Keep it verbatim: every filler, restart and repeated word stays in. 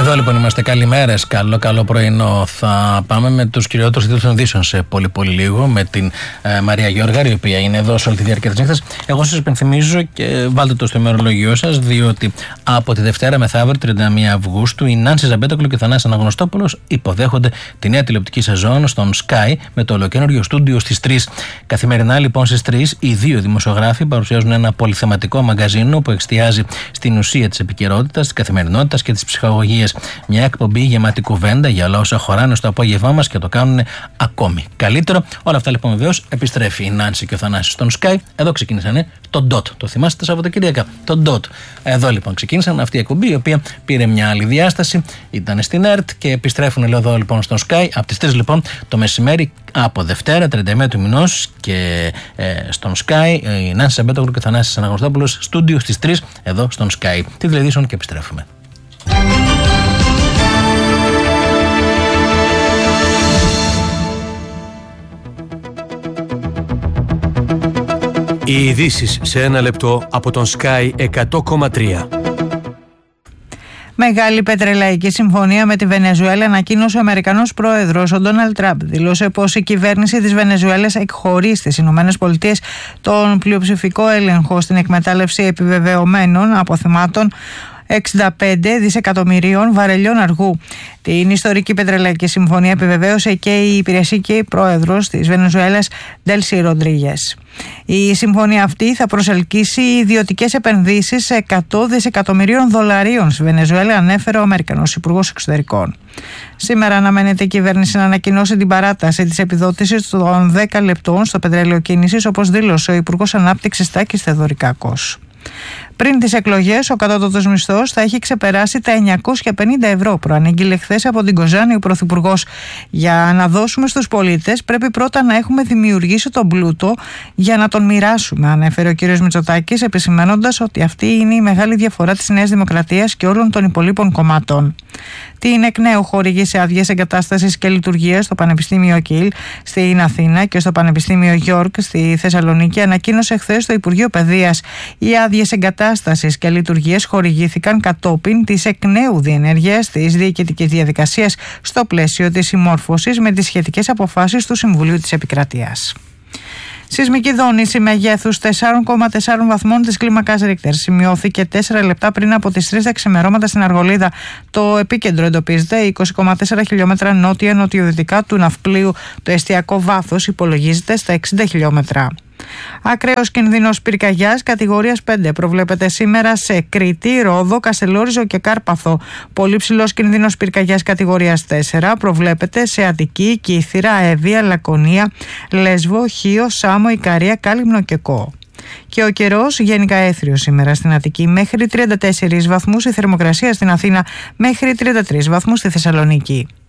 Εδώ λοιπόν είμαστε. Καλημέρες, καλό καλό πρωινό. Θα πάμε με τους κυριότερους τίτλους των ειδήσεων σε πολύ πολύ λίγο με την ε, Μαρία Γιώργαρη, η οποία είναι εδώ σε όλη τη διάρκεια της νύχτας. Εγώ σας υπενθυμίζω και βάλτε το στο ημερολόγιό σας, διότι από τη Δευτέρα μεθαύριο, τριάντα μία Αυγούστου, η Νάνση Ζαμπέτοκλου και ο Θανάσης Αναγνωστόπουλος υποδέχονται τη νέα τηλεοπτική σεζόν στον Sky με το ολοκαίνουργιο στούντιο στις τρεις. Καθημερινά λοιπόν στις τρεις οι δύο δημοσιογράφοι παρουσιάζουν ένα πολυθεματικό μαγκαζίνο που εστιάζει στην ουσία της επικαιρότητας, της καθημερινότητας και της ψυχαγωγίας. Μια εκπομπή γεμάτη κουβέντα για όλα όσα χωράνε στο απόγευμά μας και το κάνουν ακόμη καλύτερο. Όλα αυτά λοιπόν βεβαίως επιστρέφει η Νάνση και ο Θανάσης στον Sky. Εδώ ξεκίνησαν το Dot. Το θυμάστε τα Σαββατοκύριακα. Το Dot. Εδώ λοιπόν ξεκίνησαν αυτή η εκπομπή, η οποία πήρε μια άλλη διάσταση. Ήταν στην ΕΡΤ και επιστρέφουν εδώ λοιπόν στον Sky. Από τις τρεις λοιπόν το μεσημέρι, από Δευτέρα, τριάντα μία του μηνός, και ε, στον Sky η Νάνση Ζαμπέτοκλου και ο Θανάσης Αναγνωστόπουλος, στούντιο στις τρεις εδώ στον Sky. Τι τηλεοπτικών και επιστρέφουμε. Οι ειδήσεις σε ένα λεπτό από τον Sky εκατό κόμμα τρία. Μεγάλη πετρελαϊκή συμφωνία με τη Βενεζουέλα ανακοίνωσε ο Αμερικανός πρόεδρος, ο Ντόναλντ Τραμπ. Δήλωσε πως η κυβέρνηση της Βενεζουέλας εκχωρεί στις Ηνωμένες Πολιτείες τον πλειοψηφικό έλεγχο στην εκμετάλλευση επιβεβαιωμένων αποθεμάτων εξήντα πέντε δισεκατομμυρίων βαρελιών αργού. Την ιστορική πετρελαϊκή συμφωνία επιβεβαίωσε και η υπηρεσιακή πρόεδρος της Βενεζουέλας, Ντέλσι Ροντρίγες. Η συμφωνία αυτή θα προσελκύσει ιδιωτικές επενδύσεις εκατό δισεκατομμυρίων δολαρίων στη Βενεζουέλα, ανέφερε ο Αμερικανός Υπουργός Εξωτερικών. Σήμερα αναμένεται η κυβέρνηση να ανακοινώσει την παράταση της επιδότησης των δέκα λεπτών στο πετρέλαιο κίνησης, όπως δήλωσε ο Υπουργός Ανάπτυξης Τάκης Θεοδωρικάκος. Πριν τις εκλογές, ο κατώτατος μισθός θα έχει ξεπεράσει τα εννιακόσια πενήντα ευρώ, προανήγγειλε χθες από την Κοζάνη ο Πρωθυπουργός. Για να δώσουμε στους πολίτες, πρέπει πρώτα να έχουμε δημιουργήσει τον πλούτο για να τον μοιράσουμε, ανέφερε ο κ. Μητσοτάκης, επισημαίνοντας ότι αυτή είναι η μεγάλη διαφορά της Νέας Δημοκρατίας και όλων των υπολείπων κομμάτων. Την εκ νέου χορήγησε άδειες εγκατάστασης και λειτουργίας στο Πανεπιστήμιο Κιλ στην Αθήνα και στο Πανεπιστήμιο Γιόρκ στη Θεσσαλονίκη, ανακοίνωσε χθες το Υπουργείο Παιδείας. Οι άδειες εγκατάστασης και λειτουργίες χορηγήθηκαν κατόπιν της εκ νέου διενέργειας της διοικητικής διαδικασίας στο πλαίσιο της συμμόρφωσης με τις σχετικές αποφάσεις του Συμβουλίου της Επικρατείας. Σεισμική δόνηση μεγέθους τέσσερα κόμμα τέσσερα βαθμών της κλίμακας Ρίχτερ σημειώθηκε τέσσερα λεπτά πριν από τις τρεις τα ξημερώματα στην Αργολίδα. Το επίκεντρο εντοπίζεται είκοσι κόμμα τέσσερα χιλιόμετρα νότια-νοτιοδυτικά του ναυπλίου. Το εστιακό βάθος υπολογίζεται στα εξήντα χιλιόμετρα. Ακραίος κινδύνος πυρκαγιάς κατηγορίας πέντε προβλέπεται σήμερα σε Κρήτη, Ρόδο, Καστελόριζο και Κάρπαθο. Πολύ ψηλός κινδύνος πυρκαγιάς κατηγορίας τέσσερα προβλέπεται σε Αττική, Κύθυρα, Εύβοια, Λακωνία, Λέσβο, Χίο, Σάμο, Ικαρία, Κάλυμνο και Κο. Και ο καιρός γενικά έθριος σήμερα στην Αττική μέχρι τριάντα τέσσερις βαθμούς, η θερμοκρασία στην Αθήνα μέχρι τριάντα τρεις βαθμούς στη Θεσσαλονίκη.